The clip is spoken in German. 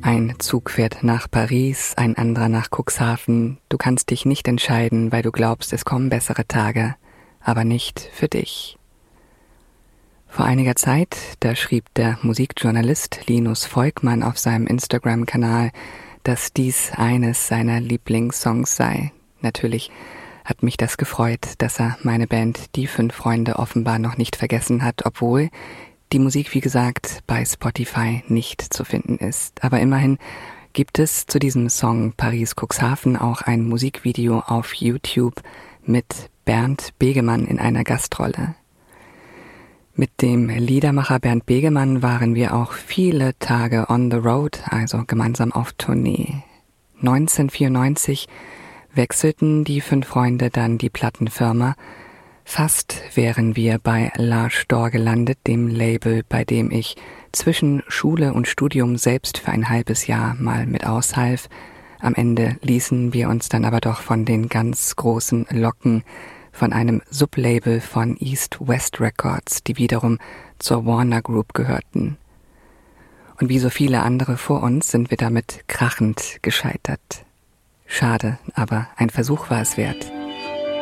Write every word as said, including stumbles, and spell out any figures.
Ein Zug fährt nach Paris, ein anderer nach Cuxhaven. Du kannst dich nicht entscheiden, weil du glaubst, es kommen bessere Tage, aber nicht für dich. Vor einiger Zeit, da schrieb der Musikjournalist Linus Volkmann auf seinem Instagram-Kanal, dass dies eines seiner Lieblingssongs sei. Natürlich hat mich das gefreut, dass er meine Band Die Fünf Freunde offenbar noch nicht vergessen hat, obwohl die Musik, wie gesagt, bei Spotify nicht zu finden ist. Aber immerhin gibt es zu diesem Song Paris Cuxhaven auch ein Musikvideo auf YouTube mit Bernd Begemann in einer Gastrolle. Mit dem Liedermacher Bernd Begemann waren wir auch viele Tage on the road, also gemeinsam auf Tournee. neunzehnhundertvierundneunzig wechselten die fünf Freunde dann die Plattenfirma. Fast wären wir bei La Stor gelandet, dem Label, bei dem ich zwischen Schule und Studium selbst für ein halbes Jahr mal mit aushalf. Am Ende ließen wir uns dann aber doch von den ganz großen locken, von einem Sublabel von East West Records, die wiederum zur Warner Group gehörten. Und wie so viele andere vor uns sind wir damit krachend gescheitert. Schade, aber ein Versuch war es wert.